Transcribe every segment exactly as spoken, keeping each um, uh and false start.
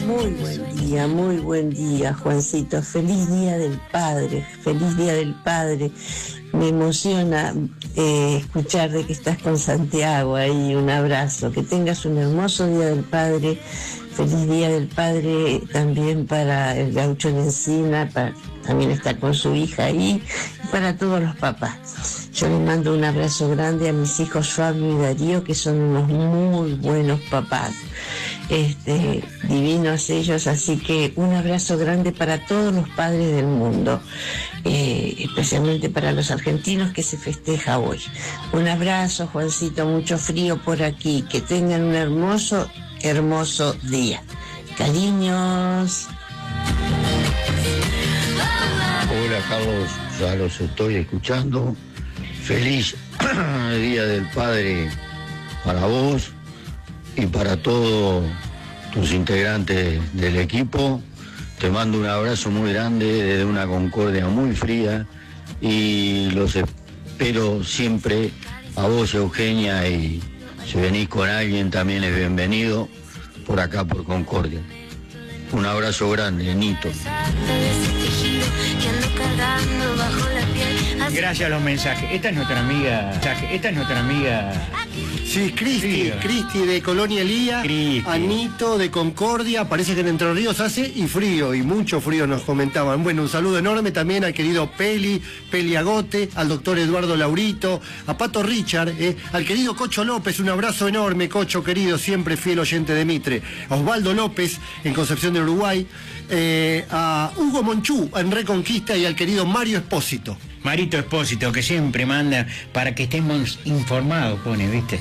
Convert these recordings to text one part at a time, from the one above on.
Muy buen día, muy buen día, Juancito. Feliz Día del Padre, feliz Día del Padre. Me emociona eh, escuchar de que estás con Santiago ahí. Un abrazo, que tengas un hermoso Día del Padre. Feliz Día del Padre también para el Gaucho de Encina, para, también está con su hija ahí, y para todos los papás. Yo les mando un abrazo grande a mis hijos Fabio y Darío, que son unos muy buenos papás, este, divinos ellos, así que un abrazo grande para todos los padres del mundo, eh, especialmente para los argentinos que se festeja hoy. Un abrazo, Juancito, mucho frío por aquí, que tengan un hermoso hermoso día. Cariños. Hola Carlos, ya los estoy escuchando. Feliz Día del Padre para vos y para todos tus integrantes del equipo. Te mando un abrazo muy grande desde una Concordia muy fría y los espero siempre a vos, Eugenia, y si venís con alguien también es bienvenido por acá por Concordia. Un abrazo grande, Nito. Gracias a los mensajes. Esta es nuestra amiga. Esta es nuestra amiga. Sí, Cristi, Cristi de Colonia Elía, Cristi. Anito de Concordia, parece que en Entre Ríos hace y frío, y mucho frío nos comentaban. Bueno, un saludo enorme también al querido Peli, Peli Agote, al doctor Eduardo Laurito, a Pato Richard, eh, al querido Cocho López, un abrazo enorme, Cocho querido, siempre fiel oyente de Mitre, a Osvaldo López en Concepción del Uruguay, eh, a Hugo Monchú en Reconquista y al querido Mario Espósito. Marito Espósito, que siempre manda para que estemos informados, pone, ¿viste?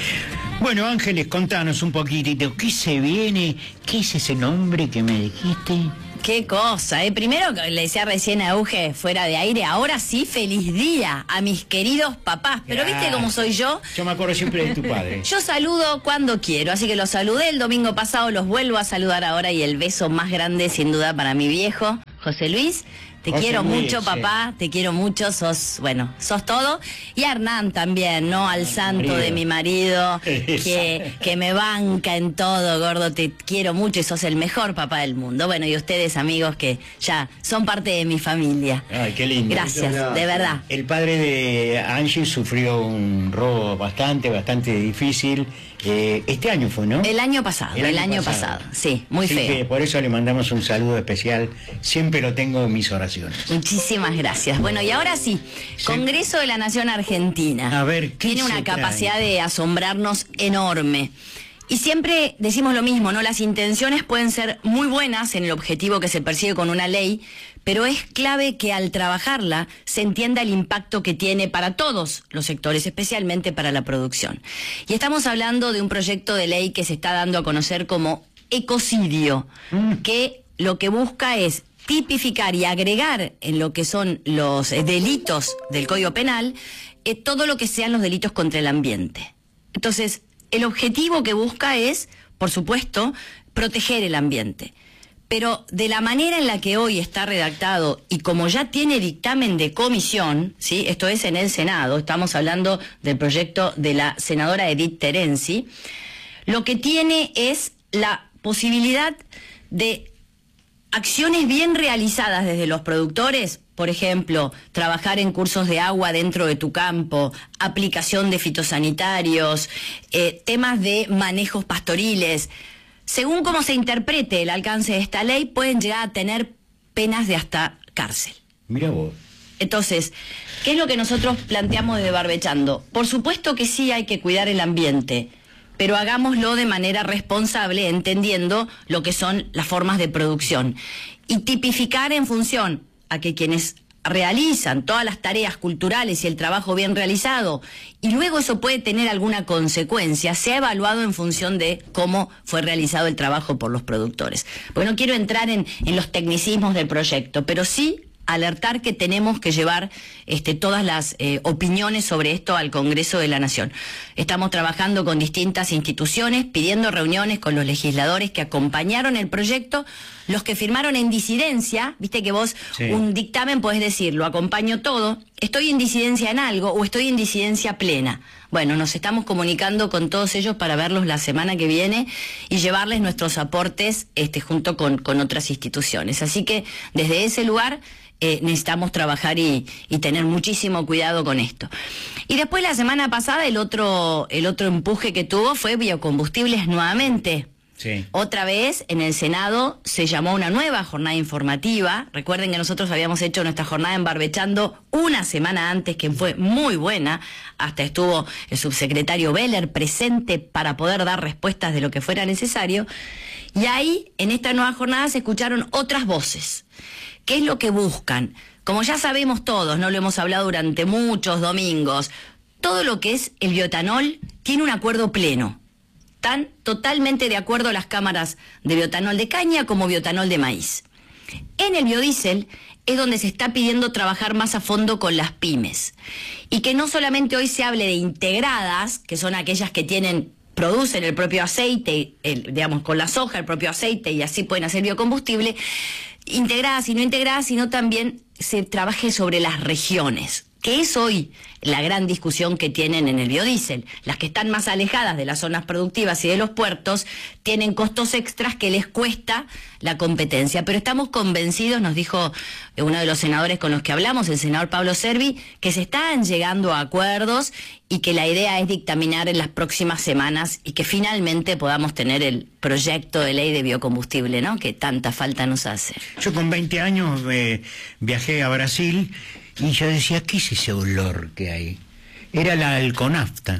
Bueno, Ángeles, contanos un poquitito, ¿qué se viene? ¿Qué es ese nombre que me dijiste? Qué cosa, ¿eh? Primero, le decía recién a Euge fuera de aire, ahora sí, feliz día a mis queridos papás. Pero Gracias. ¿Viste cómo soy yo? Yo me acuerdo siempre de tu padre. Yo saludo cuando quiero, así que los saludé el domingo pasado, los vuelvo a saludar ahora y el beso más grande, sin duda, para mi viejo, José Luis. Te José quiero Luis, mucho, papá, sí. Te quiero mucho, sos, bueno, sos todo. Y a Hernán también, ¿no? Al santo marido. de mi marido, que, que me banca en todo, gordo, te quiero mucho y sos el mejor papá del mundo. Bueno, y ustedes, amigos, que ya son parte de mi familia. Ay, qué lindo. Gracias, de verdad. El padre de Angie sufrió un robo bastante, bastante difícil. Eh, este año fue, ¿no? El año pasado, el, el año, año pasado. pasado, sí, muy Así feo. Que por eso le mandamos un saludo especial, siempre lo tengo en mis oraciones. Muchísimas gracias. Bueno, y ahora sí, sí. Congreso de la Nación Argentina. A ver, ¿qué tiene una trae? capacidad de asombrarnos enorme. Y siempre decimos lo mismo, ¿no? Las intenciones pueden ser muy buenas en el objetivo que se persigue con una ley, pero es clave que al trabajarla se entienda el impacto que tiene para todos los sectores, especialmente para la producción. Y estamos hablando de un proyecto de ley que se está dando a conocer como ecocidio, mm. que lo que busca es tipificar y agregar en lo que son los delitos del Código Penal eh, todo lo que sean los delitos contra el ambiente. Entonces, el objetivo que busca es, por supuesto, proteger el ambiente. Pero de la manera en la que hoy está redactado y como ya tiene dictamen de comisión, ¿sí? Esto es en el Senado, estamos hablando del proyecto de la senadora Edith Terenzi, lo que tiene es la posibilidad de acciones bien realizadas desde los productores, por ejemplo, trabajar en cursos de agua dentro de tu campo, aplicación de fitosanitarios, eh, temas de manejos pastoriles. Según cómo se interprete el alcance de esta ley, pueden llegar a tener penas de hasta cárcel. Mira vos. Entonces, ¿qué es lo que nosotros planteamos desde Barbechando? Por supuesto que sí hay que cuidar el ambiente, pero hagámoslo de manera responsable, entendiendo lo que son las formas de producción. Y tipificar en función a que quienes realizan todas las tareas culturales y el trabajo bien realizado, y luego eso puede tener alguna consecuencia, se ha evaluado en función de cómo fue realizado el trabajo por los productores. Pues no quiero entrar en, en los tecnicismos del proyecto, pero sí alertar que tenemos que llevar este, todas las eh, opiniones sobre esto al Congreso de la Nación. Estamos trabajando con distintas instituciones, pidiendo reuniones con los legisladores que acompañaron el proyecto, los que firmaron en disidencia, viste que vos sí. un dictamen podés decir, lo acompaño todo, estoy en disidencia en algo o estoy en disidencia plena. Bueno, nos estamos comunicando con todos ellos para verlos la semana que viene y llevarles nuestros aportes este, junto con, con otras instituciones. Así que desde ese lugar eh, necesitamos trabajar y, y tener muchísimo cuidado con esto. Y después la semana pasada el otro, el otro empuje que tuvo fue biocombustibles nuevamente. Sí. Otra vez en el Senado se llamó una nueva jornada informativa. Recuerden que nosotros habíamos hecho nuestra jornada en Barbechando una semana antes, que fue muy buena. Hasta estuvo el subsecretario Beller presente para poder dar respuestas de lo que fuera necesario. Y ahí, en esta nueva jornada, se escucharon otras voces. ¿Qué es lo que buscan? Como ya sabemos todos, no lo hemos hablado durante muchos domingos, todo lo que es el bioetanol tiene un acuerdo pleno. Están totalmente de acuerdo las cámaras de bioetanol de caña como bioetanol de maíz. En el biodiesel es donde se está pidiendo trabajar más a fondo con las pymes. Y que no solamente hoy se hable de integradas, que son aquellas que tienen, producen el propio aceite, el, digamos, con la soja, el propio aceite, y así pueden hacer biocombustible, integradas y no integradas, sino también se trabaje sobre las regiones, que es hoy la gran discusión que tienen en el biodiesel. Las que están más alejadas de las zonas productivas y de los puertos tienen costos extras que les cuesta la competencia. Pero estamos convencidos, nos dijo uno de los senadores con los que hablamos, el senador Pablo Servi, que se están llegando a acuerdos y que la idea es dictaminar en las próximas semanas y que finalmente podamos tener el proyecto de ley de biocombustible, ¿no?, que tanta falta nos hace. Yo con veinte años eh, viajé a Brasil y yo decía, ¿qué es ese olor que hay? Era la alconafta.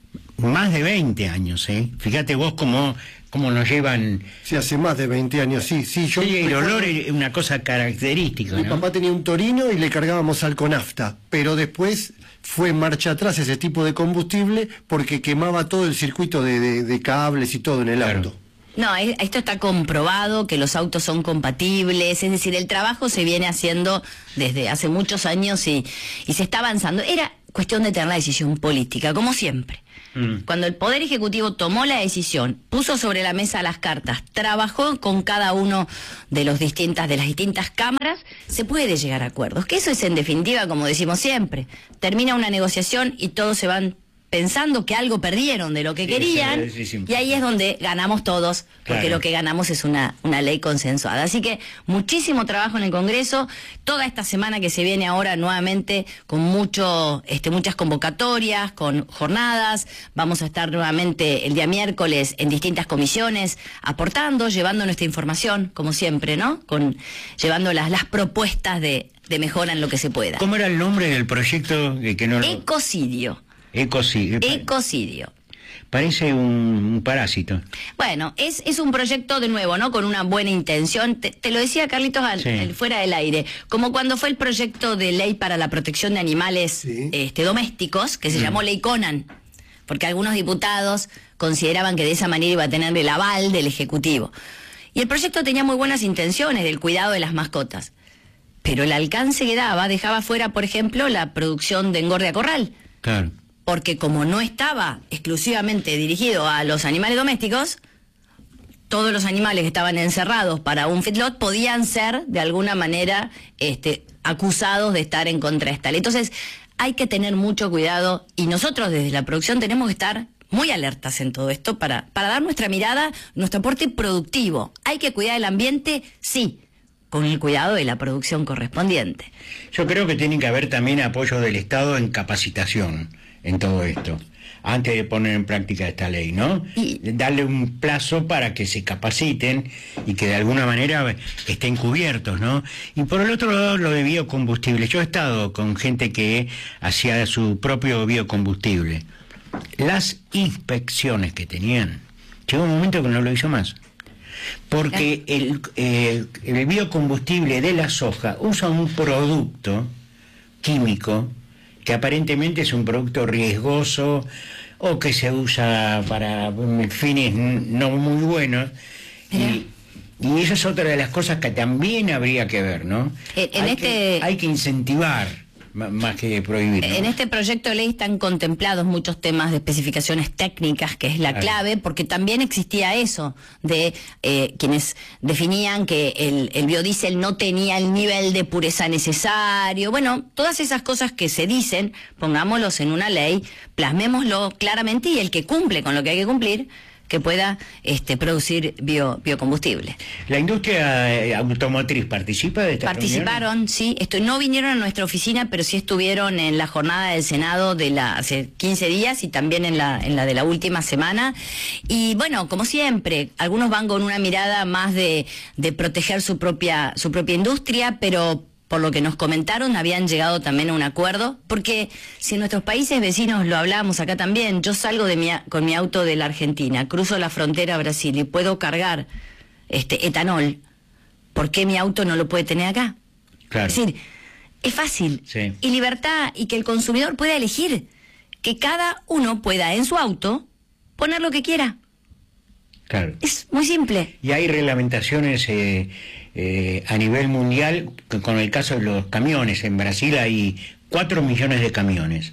Más de veinte años, ¿eh? Fíjate vos cómo, cómo nos llevan... Sí, hace más de veinte años, sí. Sí, yo sí, el olor es una cosa característica, Mi ¿no? papá tenía un Torino y le cargábamos alconafta, pero después fue marcha atrás ese tipo de combustible porque quemaba todo el circuito de, de, de cables y todo en el Claro. auto. No, esto está comprobado, que los autos son compatibles, es decir, el trabajo se viene haciendo desde hace muchos años y, y se está avanzando. Era cuestión de tener la decisión política, como siempre. Mm. Cuando el Poder Ejecutivo tomó la decisión, puso sobre la mesa las cartas, trabajó con cada uno de, los distintas, de las distintas cámaras, se puede llegar a acuerdos. Que eso es, en definitiva, como decimos siempre, termina una negociación y todos se van pensando que algo perdieron de lo que sí, querían, sí, sí, sí, y ahí es donde ganamos todos, porque claro, lo que ganamos es una, una ley consensuada. Así que muchísimo trabajo en el Congreso, toda esta semana que se viene ahora nuevamente con mucho, este, muchas convocatorias, con jornadas, vamos a estar nuevamente el día miércoles en distintas comisiones, aportando, llevando nuestra información, como siempre, ¿no? Con, llevando las, las propuestas de, de mejora en lo que se pueda. ¿Cómo era el nombre del proyecto? Que no lo... Ecocidio. Ecocidio. Ecocidio. Parece un, un parásito. Bueno, es, es un proyecto de nuevo, ¿no? Con una buena intención. Te, te lo decía Carlitos al, sí. al, fuera del aire. Como cuando fue el proyecto de ley para la protección de animales sí. este, domésticos, que se mm. llamó Ley Conan. Porque algunos diputados consideraban que de esa manera iba a tener el aval del Ejecutivo. Y el proyecto tenía muy buenas intenciones del cuidado de las mascotas. Pero el alcance que daba dejaba fuera, por ejemplo, la producción de engorde a corral. Claro. Porque como no estaba exclusivamente dirigido a los animales domésticos, todos los animales que estaban encerrados para un feedlot podían ser, de alguna manera, este, acusados de estar en contra de esta ley. Entonces, hay que tener mucho cuidado y nosotros desde la producción tenemos que estar muy alertas en todo esto para, para dar nuestra mirada, nuestro aporte productivo. ¿Hay que cuidar el ambiente? Sí, con el cuidado de la producción correspondiente. Yo creo que tiene que haber también apoyo del Estado en capacitación en todo esto, antes de poner en práctica esta ley, ¿no? Y darle un plazo para que se capaciten y que de alguna manera estén cubiertos, ¿no? Y por el otro lado, lo de biocombustible. Yo he estado con gente que hacía su propio biocombustible. Las inspecciones que tenían, llegó un momento que no lo hizo más. Porque el, eh, el biocombustible de la soja usa un producto químico que aparentemente es un producto riesgoso o que se usa para fines no muy buenos. Y, y esa es otra de las cosas que también habría que ver, ¿no? En, en hay, este... que, hay que incentivar más que prohibir, ¿no? En este proyecto de ley están contemplados muchos temas de especificaciones técnicas, que es la claro. clave, porque también existía eso de eh, quienes definían que el, el biodiesel no tenía el nivel de pureza necesario. Bueno, todas esas cosas que se dicen, pongámoslos en una ley, plasmémoslo claramente, y el que cumple con lo que hay que cumplir, que pueda este, producir bio, biocombustible. ¿La industria automotriz participa de esta Participaron, reunión? sí. Esto, no vinieron a nuestra oficina, pero sí estuvieron en la jornada del Senado de la hace quince días y también en la, en la de la última semana. Y bueno, como siempre, algunos van con una mirada más de, de proteger su propia, su propia industria, pero por lo que nos comentaron, habían llegado también a un acuerdo, porque si en nuestros países vecinos, lo hablábamos acá también, yo salgo de mi, con mi auto de la Argentina, cruzo la frontera a Brasil y puedo cargar este etanol, ¿por qué mi auto no lo puede tener acá? Claro. Es decir, es fácil, sí. Y libertad, y que el consumidor pueda elegir, que cada uno pueda en su auto poner lo que quiera. Claro. Es muy simple. Y hay reglamentaciones eh, eh, a nivel mundial, con el caso de los camiones. En Brasil hay cuatro millones de camiones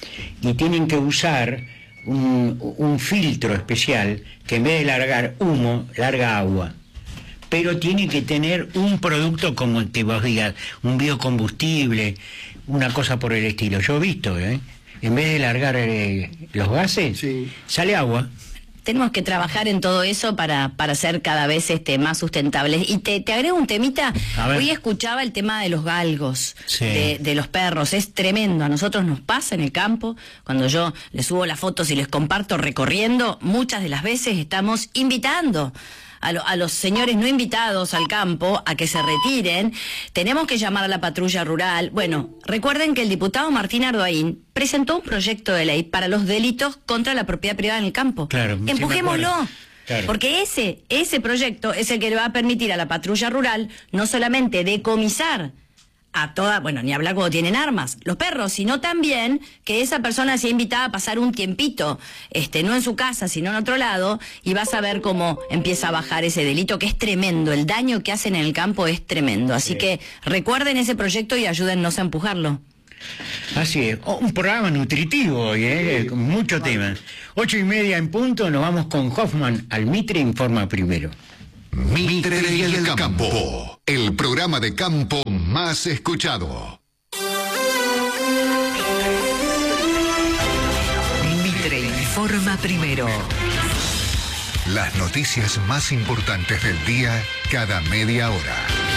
y tienen que usar un, un filtro especial que en vez de largar humo, larga agua. Pero tiene que tener un producto como el que vos digas, un biocombustible, una cosa por el estilo. Yo he visto, ¿eh? En vez de largar eh, los gases, sí. sale agua. Tenemos que trabajar en todo eso para, para ser cada vez este, más sustentables. Y te, te agrego un temita. Hoy escuchaba el tema de los galgos, sí. de, de los perros. Es tremendo. A nosotros nos pasa en el campo. Cuando yo les subo las fotos y les comparto recorriendo, muchas de las veces estamos invitando a, lo, a los señores no invitados al campo a que se retiren. Tenemos que llamar a la patrulla rural. Bueno, recuerden que el diputado Martín Ardoaín presentó un proyecto de ley para los delitos contra la propiedad privada en el campo. Claro, empujémoslo. Claro. Porque ese, ese proyecto es el que le va a permitir a la patrulla rural no solamente decomisar a toda, bueno, ni hablar cuando tienen armas, los perros, sino también que esa persona sea invitada a pasar un tiempito, este, no en su casa, sino en otro lado, y vas a ver cómo empieza a bajar ese delito, que es tremendo. El daño que hacen en el campo es tremendo. Así sí. que recuerden ese proyecto y ayúdennos a empujarlo. Así es, oh, un programa nutritivo hoy, ¿eh? Con mucho tema. Ocho y media en punto, nos vamos con Hoffman al Mitre Informa Primero. Mitre y el campo, el programa de campo más escuchado. Mitre Informa Primero. Las noticias más importantes del día cada media hora.